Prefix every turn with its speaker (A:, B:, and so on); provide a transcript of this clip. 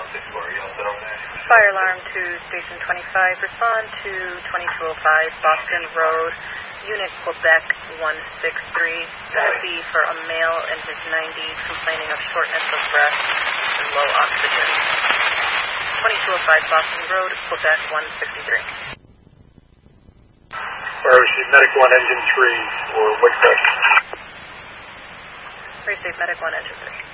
A: Fire alarm to Station 25. Respond to 2205 Boston Road, Unit Quebec 163. That would be for a male in his 90s complaining of shortness of breath and low oxygen. 2205 Boston Road, Quebec 163.
B: Fire receive Medic 1, Engine 3 for Whitcroft.
A: Receive Medic 1, Engine 3.